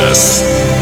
bokštas.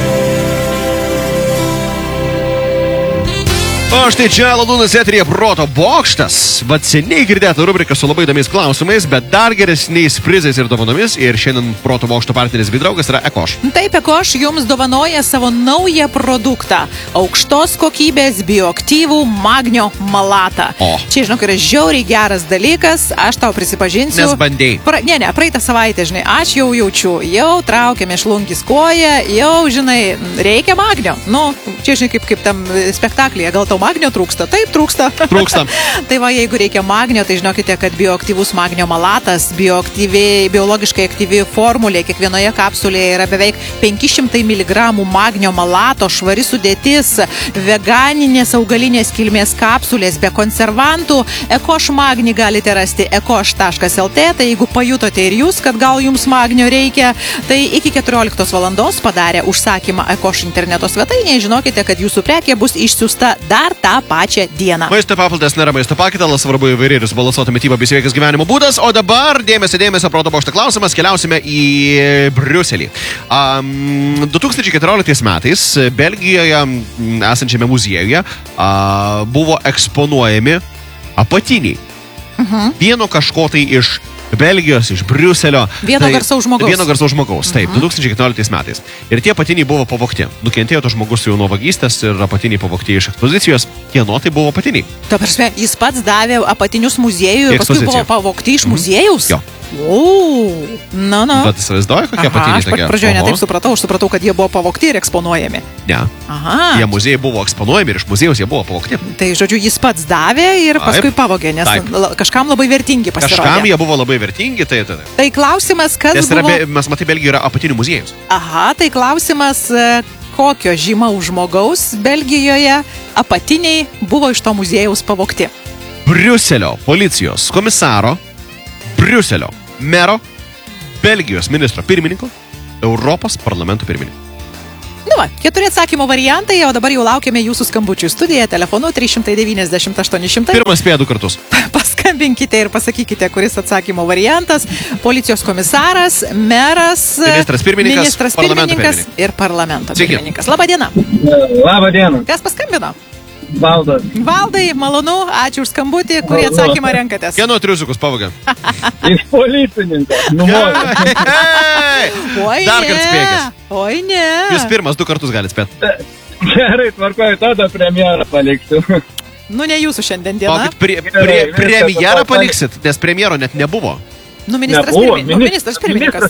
O štai čia Ladūnas eteryje Proto bokštas. Vat seniai girdėta rubrika su labai įdomiais klausimais, bet dar geresniais prizais ir dovanomis. Ir šiandien Proto bokšto partneris bei draugas yra Ekoš. Taip, Ekoš jums dovanoja savo naują produktą. Aukštos kokybės bioaktyvų magnio malatą. O. Čia, žinok, yra žiauriai geras dalykas. Aš tau prisipažinsiu. Nes bandėjai. Praeitą savaitę, žinai, aš jau jaučiu. Jau traukia mėšlunkis koją. Jau, žinai, reikia magnio. Nu, čia, žinai, kaip tam spektaklyje. Gal tau magnio trūksta? Taip, trūksta. Trūksta. Tai va, jeigu reikia magnio, tai žinokite, kad bioaktyvus magnio malatas, biologiškai aktyvi formulė, kiekvienoje kapsulėje yra beveik 500 mg magnio malato, švari sudėtis, veganinės augalinės kilmės kapsulės be konservantų. Ekoš magnį galite rasti ekoš.lt, tai jeigu pajutote ir jūs, kad gal jums magnio reikia, tai iki 14 valandos padarę užsakymą Ekoš interneto svetainėje, žinokite, kad jūsų prekė bus išsiųsta dar tą pačią dieną. Maisto papildas nėra maisto pakitalas, svarbu įvairiai subalansuota mityba bei sveikas gyvenimo būdas. O dabar dėmesio Proto bokšto klausimas, keliausime į Briuselį. 2014 metais Belgijoje esančiame muziejuje buvo eksponuojami apatiniai. Vieno kažko tai iš Belgijos, iš Briuselio. Vieno garsaus žmogaus. Taip, 2014 metais. Ir tie apatiniai buvo pavogti. Nukentėjo to žmogus jau nuo vagystės ir apatiniai pavogti iš ekspozicijos. Kieno tai buvo apatiniai? Ta prasme, jis pats davė apatinius muziejų ir paskui buvo pavogti iš muziejaus? Jo. Bet įsivaizduoju, kokie apatiniai tokie? Aš pradžioje netaip supratau, aš supratau, kad jie buvo pavogti ir eksponuojami. Ne. Jie muziejai buvo eksponuojami ir iš muziejaus jie buvo pavogti. Tai, žodžiu, jis pats davė ir paskui pavogė, nes kažkam labai vertingi pasirodė. Kažkam jie buvo labai vertingi, tai. Tai klausimas, kas buvo... Mes matai, Belgijoje yra apatinių muziejus. Tai klausimas, kokio žymaus žmogaus Belgijoje apatiniai buvo iš to muziejaus pavogti. Briuselio policijos komisaro, Briuselio mero, Belgijos ministro pirmininko, Europos parlamento pirmininko. Nu va, 4 atsakymo variantai, o dabar jau laukiame jūsų skambučių studiją telefonu 390 800. Pirmas spėja 2 kartus. Paskambinkite ir pasakykite, kuris atsakymo variantas. Policijos komisaras, meras, ministras pirmininkas ir parlamento pirmininkas. Labą dieną. Labą dieną. Kas paskambino? Valdas. Valdai, malonu, ačiū už skambutį. Kurį atsakymą renkatės? Kieno triusikus pavogė? Iš policininko. Dar kartą spėkis. Oi, ne. Jūs pirmas 2 kartus galite spėti. Gerai, tvarkoju, tada premjerą paliksiu. Nu, ne jūsų šiandien diena. Premjerą paliksit, nes premjero net nebuvo. Nu, ministras pirmininkas.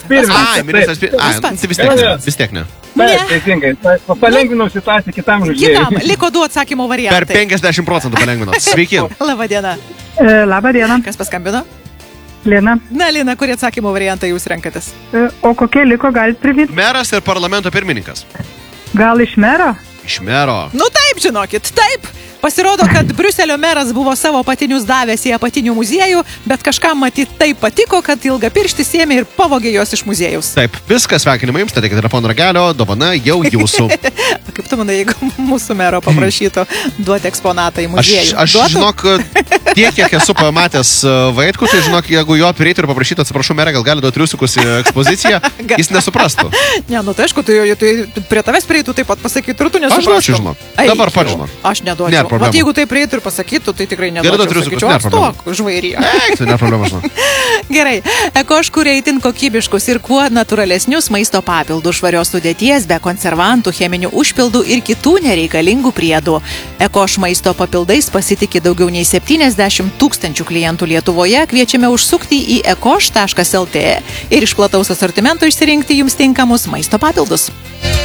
Tai vis tiek ne. Taip, teisingai. Palengvinau situaciją kitam žodžiui. Liko 2 atsakymo variantai. Per 50% palengvinau. Sveiki. Labą dieną. Labą dieną. Kas paskambino? Lina. Na, Lina, kurį atsakymo variantą jūs renkatės? O kokie liko, galite priminti? Meras ir parlamento pirmininkas. Gal iš mero? Iš mero. Nu taip, žinokit, taip. Pasirodo, kad Briuselio meras buvo savo apatinius davęs į apatinių muziejų, bet kažkam matyt taip patiko, kad Ilgapirštis ėmė ir pavogė juos iš muziejaus. Taip, viskas, sveikinimai jums, tada telefono ragelio, dovana jau jūsų. Kaip tu manai, jeigu mūsų mero paprašytų duoti eksponatą į muziejų? Aš žinok, tiek, kiek esu pamatęs Vaitkų, tai žinok, jeigu jo prieitų ir paprašytų, atsiprašau, merė, gal gali duoti triusikus į ekspoziciją, jis nesuprastų. Ne, nu tai aišku, tai prie tavęs prieitų taip pat pasakytų ir tu nesuprastų. Aš žinok, dabar pats žinok. Aš neduočiau. O jeigu tai prieitų ir pasakytų, tai tikrai neduočiau. Sakyčiau, atstok, žvairį. Tai ne problema, žinok. Gerai, Ekoš kuria itin kokybiškus ir kuo natūralesnius maisto papildus, švarios sudėties, be konservantų, cheminių užpildų ir kitų nereikalingų priedų. Ekoš maisto papildais pasitikė daugiau nei 70 000 klientų Lietuvoje. Kviečiame užsukti į ekoš.lt ir iš plataus asortimento išsirinkti jums tinkamus maisto papildus.